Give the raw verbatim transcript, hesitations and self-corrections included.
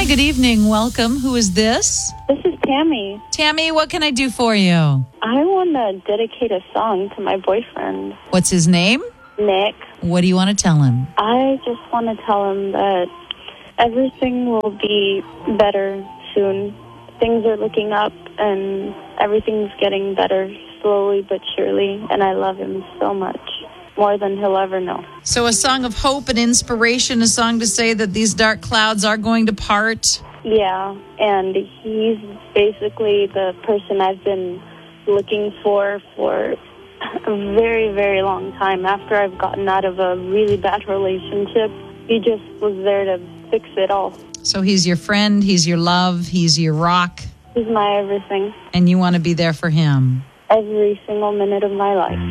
good evening. Welcome. Who is this? This is Tammy. Tammy, what can I do for you? I want to dedicate a song to my boyfriend, What's his name? Nick. What do you want to tell him? I just want to tell him that everything will be better soon. Things are looking up and everything's getting better slowly but surely, and I love him so much, more than he'll ever know. So a song of hope and inspiration, a song to say that these dark clouds are going to part. Yeah, and he's basically the person I've been looking for for a very, very long time. After I've gotten out of a really bad relationship, he just was there to fix it all. So he's your friend, he's your love, he's your rock, He's my everything, and you want to be there for him. every single minute of my life.